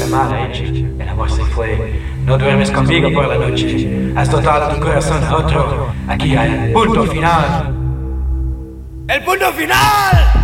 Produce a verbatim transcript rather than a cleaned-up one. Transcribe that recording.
mala hecha. El amor se fue. No duermes conmigo por la noche. Has dotado tu corazón a otro. Aquí hay el punto final. ¡El punto final!